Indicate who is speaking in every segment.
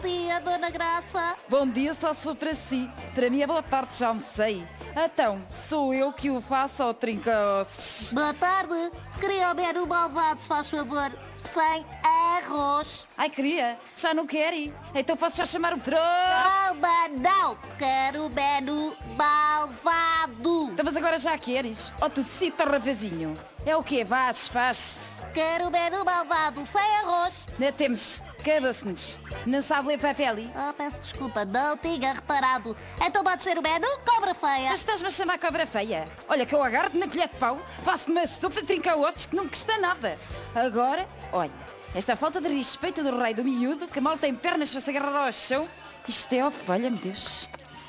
Speaker 1: dia, Dona Graça.
Speaker 2: Bom dia só se for para si. Para mim é boa tarde, já almocei. Então, sou eu que o faço ao trinca-ossos.
Speaker 1: Boa tarde. Queria o menu malvado, se faz favor. Sem arroz.
Speaker 2: Ai, queria. Já não quero ir. Então posso já chamar o patrão.
Speaker 1: Calma, não. Quero o menu malvado.
Speaker 2: Então, mas agora já queres? Oh, tu decide, rapazinho. É o quê? Faz.
Speaker 1: Quero o menu malvado, sem arroz.
Speaker 2: Não temos. Acaba-se-nos. Não sabe ler papel?
Speaker 1: Peço desculpa, não tinha reparado. Então pode ser o menu cobra feia.
Speaker 2: Mas estás-me a chamar cobra feia? Olha que eu agarro-te na colher de pau, faço-te uma sopa de trinca-ossos que não me custa nada. Agora, olha, esta falta de respeito do rei do miúdo, que mal tem pernas para se agarrar ao chão, isto é ovelha, meu Deus.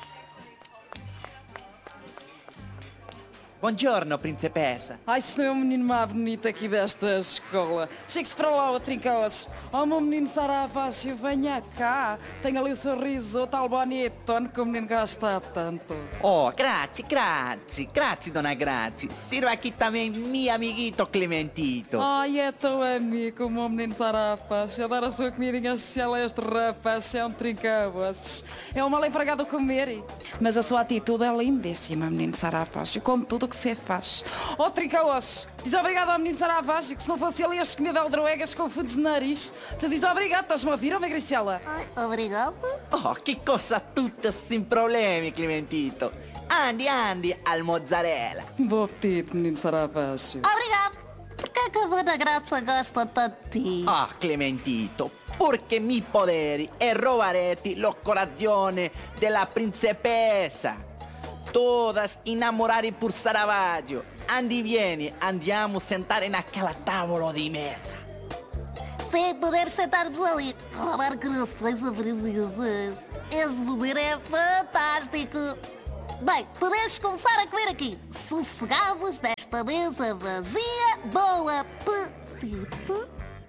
Speaker 3: Buongiorno, principessa.
Speaker 2: Ai, se não é o menino mais bonito aqui desta escola. Chegue-se para lá, o trinca-ossos. Oh, meu menino Sarafácio, venha cá. Tenha ali o sorriso, o tal bonitone que o menino gasta tanto.
Speaker 3: Oh, grazie, dona Grazie. Sirva aqui também meu amiguito Clementito.
Speaker 2: Ai, é tão amigo o meu menino Sarafácio. Dar a sua comidinha social a este rapaz é um trinca-ossos. É um mal empregado a comer. Mas a sua atitude é lindíssima, menino Sarafácio, como tudo que você faz. Oh, trinca-ossos, diz obrigado ao menino Sarafácio, que se não fosse ele este comida aldroegas com fundos de nariz. Te diz obrigado, estás-me a ouvir, oh, Magricela?
Speaker 1: Ai, obrigado.
Speaker 3: Oh, que cosa tutta sem problemi, Clementito. Andi al mozzarella.
Speaker 2: Bom apetite, menino Sarafácio.
Speaker 1: Obrigado. Por que é que a Dona Graça gosta tanto de ti?
Speaker 3: Ah, Clementito, porque mi poderi è robareti lo corazione della principessa. Todas innamorati por Saravaggio. Vieni, andiamo a sentare naquela tavola di mesa.
Speaker 1: Sim, podemos sentar-nos ali. Roubar corações abrasiosas. Esse poder é fantástico. Bem, podemos começar a comer aqui. Sossegados desta mesa vazia. Bom apetite.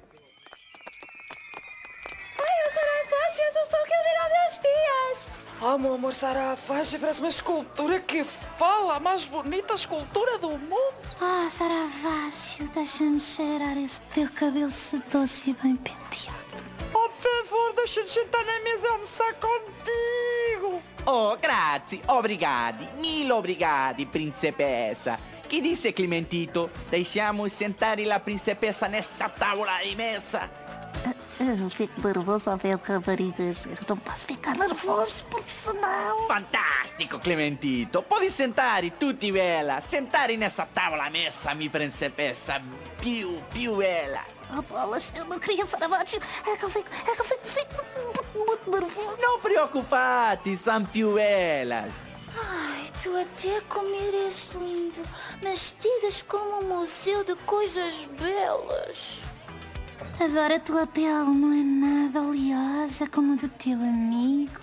Speaker 2: Ai, o Sarafácio, eu sou o que eu digo aos meus dias. Oh, meu amor, Sarafácio, parece uma escultura que fala, a mais bonita escultura do mundo.
Speaker 1: Ah, Saravaggio, deixa-me cheirar esse teu cabelo sedoso e bem penteado.
Speaker 2: Oh, por favor, deixa-me sentar na mesa a almoçar contigo.
Speaker 3: Oh, grazie, obrigati, mille obrigati, principessa. Che disse Clementito? Deixiamo sentare la principessa nesta tavola di mesa.
Speaker 1: Eu fico nervoso ao ver raparigas. Eu não posso ficar nervoso, porque senão...
Speaker 3: Fantastico, Clementito. Pode sentare tutti bella. Sentare nessa tavola messa, mi principessa. Più bella.
Speaker 1: Oh, bolas, eu não queria Saravaggio. É que eu fico muito nervoso.
Speaker 3: Não preoccupate, são più bellas.
Speaker 4: Ai, tu até comer és lindo, mas digas como um museu de coisas belas.
Speaker 1: Adoro a tua pele, não é nada oleosa como a do teu amigo.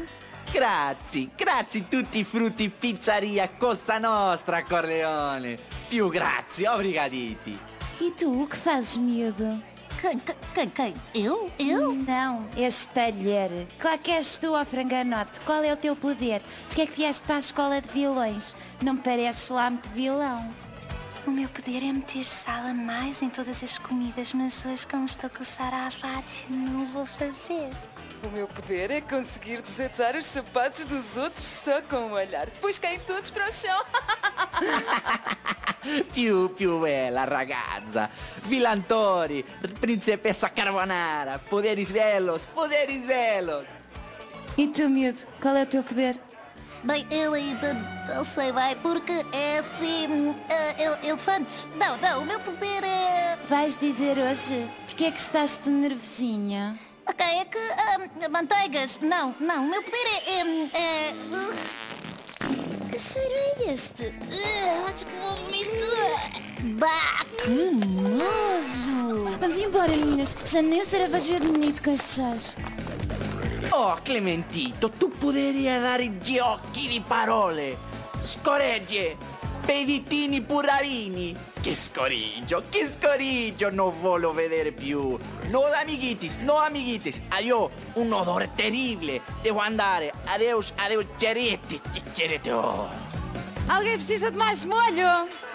Speaker 3: Grazie tutti frutti pizzeria Cosa Nostra, Corleone. Più grazie, obrigaditi.
Speaker 4: E tu, o que fazes, miúdo?
Speaker 1: Quem? Eu?
Speaker 4: Não, este talher. Claro que és tu, ó franganote. Qual é o teu poder? Porquê é que vieste para a escola de vilões? Não me pareces lá muito vilão.
Speaker 1: O meu poder é meter sal a mais em todas as comidas, mas hoje, como estou com o Saravaggio, não vou fazer.
Speaker 2: O meu poder é conseguir desatar os sapatos dos outros só com um olhar. Depois caem todos para o chão.
Speaker 3: più bella ragazza. Villantori, principessa Carbonara. Poderes velos.
Speaker 4: E tu, miúdo, qual é o teu poder?
Speaker 1: Bem, eu ainda não sei bem, porque é assim... elefantes. Não, o meu poder é...
Speaker 4: Vais dizer hoje? Porquê é que estás de nervosinha?
Speaker 1: Ok, é que... manteigas. Não, o meu poder é...
Speaker 4: Que cheiro é este? Acho que vou vomitar.
Speaker 1: Bah, que nojo!
Speaker 4: Vamos embora, meninas. Já nem o Saravaggio é bonito com estes chás.
Speaker 3: Oh, Clementito, tu poderi dare gli occhi di parole. Scoregge, peditini puravini. Che scoriggio, non voglio vedere più. No amiguitis. Io un odore terribile. Devo andare. Adeus, ceretti. Oh.
Speaker 2: Alguém precisa de mais molho?